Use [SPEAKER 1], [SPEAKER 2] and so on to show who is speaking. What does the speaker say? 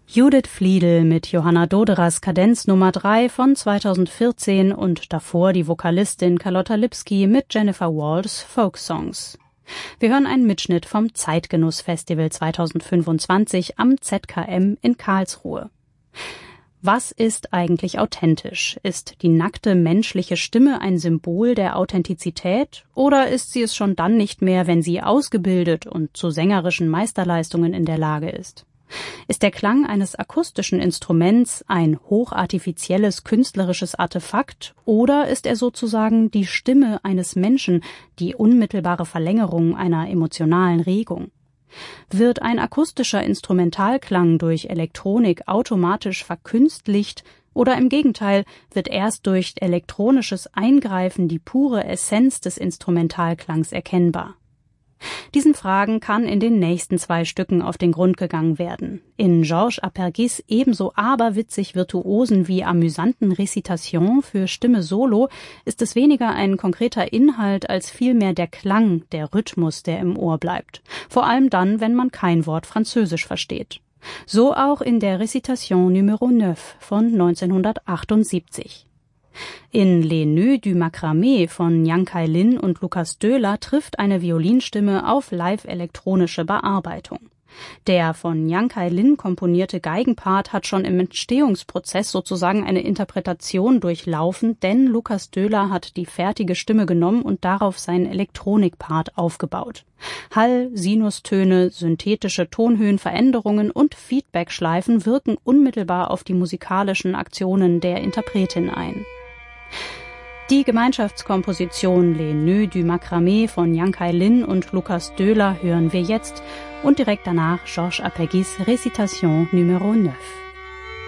[SPEAKER 1] Judith Fliedl mit Johanna Doderers Kadenz Nummer 3 von 2014 und davor die Vokalistin Carlotta Lipski mit Jennifer Walls Folk Songs. Wir hören einen Mitschnitt vom Zeitgenuss-Festival 2025 am ZKM in Karlsruhe. Was ist eigentlich authentisch? Ist die nackte menschliche Stimme ein Symbol der Authentizität oder ist sie es schon dann nicht mehr, wenn sie ausgebildet und zu sängerischen Meisterleistungen in der Lage ist? Ist der Klang eines akustischen Instruments ein hochartifizielles künstlerisches Artefakt oder ist er sozusagen die Stimme eines Menschen, die unmittelbare Verlängerung einer emotionalen Regung? Wird ein akustischer Instrumentalklang durch Elektronik automatisch verkünstlicht oder im Gegenteil wird erst durch elektronisches Eingreifen die pure Essenz des Instrumentalklangs erkennbar? Diesen Fragen kann in den nächsten 2 Stücken auf den Grund gegangen werden. In Georges Apergis ebenso aberwitzig virtuosen wie amüsanten Recitation für Stimme solo ist es weniger ein konkreter Inhalt als vielmehr der Klang, der Rhythmus, der im Ohr bleibt. Vor allem dann, wenn man kein Wort Französisch versteht. So auch in der Recitation Numero 9 von 1978. In Les Nœuds du Macramé von Yang Kai-lin und Lukas Döhler trifft eine Violinstimme auf live-elektronische Bearbeitung. Der von Yang Kai-lin komponierte Geigenpart hat schon im Entstehungsprozess sozusagen eine Interpretation durchlaufen, denn Lukas Döhler hat die fertige Stimme genommen und darauf seinen Elektronikpart aufgebaut. Hall, Sinustöne, synthetische Tonhöhenveränderungen und Feedbackschleifen wirken unmittelbar auf die musikalischen Aktionen der Interpretin ein. Die Gemeinschaftskomposition Les Nœuds du Macramé von Yang Kai-lin und Lukas Döhler hören wir jetzt und direkt danach Georges Apergis Recitation Numero 9.